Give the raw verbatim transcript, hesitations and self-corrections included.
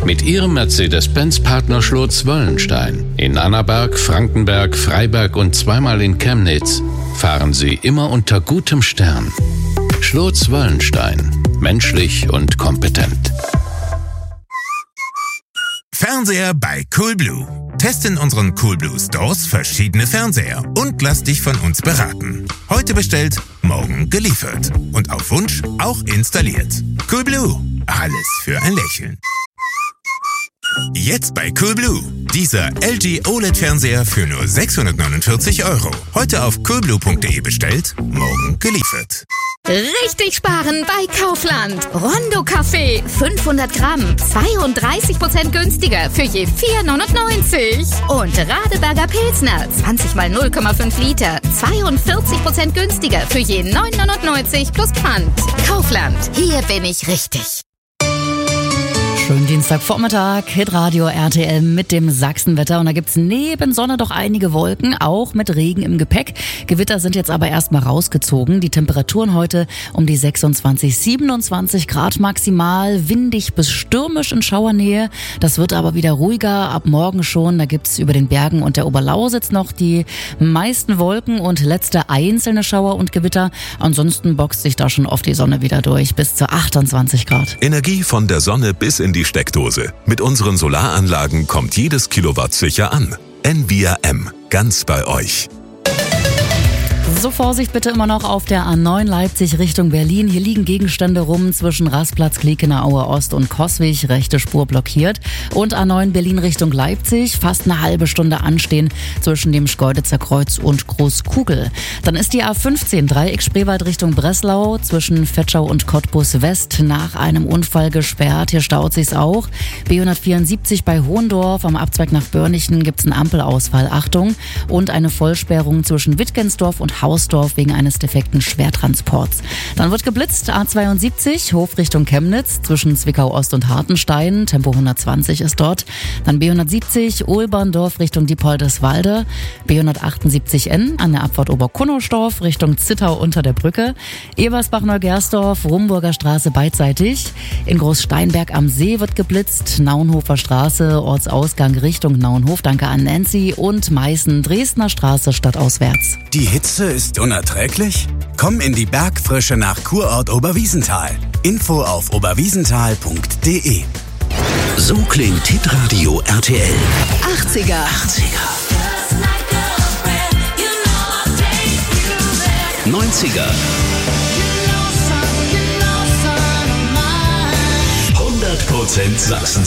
Mit Ihrem Mercedes-Benz-Partner Schlotz-Wöllenstein in Annaberg, Frankenberg, Freiberg und zweimal in Chemnitz fahren Sie immer unter gutem Stern. Schlotz-Wöllenstein. Menschlich und kompetent. Fernseher bei Coolblue. Test in unseren Coolblue Stores verschiedene Fernseher und lass dich von uns beraten. Heute bestellt, morgen geliefert. Und auf Wunsch auch installiert. Coolblue. Alles für ein Lächeln. Jetzt bei Coolblue. Dieser L G O L E D-Fernseher für nur sechshundertneunundvierzig Euro. Heute auf coolblue punkt de bestellt, morgen geliefert. Richtig sparen bei Kaufland. Rondo Kaffee, fünfhundert Gramm, zweiunddreißig Prozent günstiger für je vier neunundneunzig. Und Radeberger Pilsner, zwanzig mal null Komma fünf Liter, zweiundvierzig Prozent günstiger für je neun neunundneunzig plus Pfand. Kaufland, hier bin ich richtig. Schönen Dienstagvormittag, Hitradio R T L mit dem Sachsenwetter. Und da gibt's neben Sonne doch einige Wolken, auch mit Regen im Gepäck. Gewitter sind jetzt aber erstmal rausgezogen. Die Temperaturen heute um die sechsundzwanzig, siebenundzwanzig Grad maximal, windig bis stürmisch in Schauernähe. Das wird aber wieder ruhiger ab morgen schon. Da gibt's über den Bergen und der Oberlausitz noch die meisten Wolken und letzte einzelne Schauer und Gewitter. Ansonsten boxt sich da schon oft die Sonne wieder durch, bis zu achtundzwanzig Grad. Energie von der Sonne bis in die Steckdose. Mit unseren Solaranlagen kommt jedes Kilowatt sicher an. Envia M. Ganz bei euch. So, Vorsicht bitte immer noch auf der A neun Leipzig Richtung Berlin. Hier liegen Gegenstände rum zwischen Rastplatz Kliekener Aue Ost und Coswig. Rechte Spur blockiert. Und A neun Berlin Richtung Leipzig. Fast eine halbe Stunde anstehen zwischen dem Schkeuditzer Kreuz und Großkugel. Dann ist die A fünfzehn Dreieck Spreewald Richtung Breslau zwischen Vetschau und Cottbus West nach einem Unfall gesperrt. Hier staut sich's auch. B hundertvierundsiebzig bei Hohendorf. Am Abzweig nach Börnichen gibt's einen Ampelausfall. Achtung. Und eine Vollsperrung zwischen Wittgensdorf und Hausdorf wegen eines defekten Schwertransports. Dann wird geblitzt, A zweiundsiebzig, Hof Richtung Chemnitz, zwischen Zwickau Ost und Hartenstein, Tempo hundertzwanzig ist dort. Dann B hundertsiebzig, Ulberndorf Richtung Diepoldeswalde, B hundertachtundsiebzig N an der Abfahrt Oberkunnersdorf Richtung Zittau unter der Brücke, Ebersbach-Neugersdorf, Rumburger Straße beidseitig, in Großsteinberg am See wird geblitzt, Naunhofer Straße, Ortsausgang Richtung Naunhof, danke an Nancy, und Meißen, Dresdner Straße stadtauswärts. Die Hitze ist unerträglich? Komm in die Bergfrische nach Kurort Oberwiesenthal. Info auf oberwiesenthal punkt de. So klingt Hitradio R T L. achtziger. achtziger. neunziger. hundert Prozent Sachsen.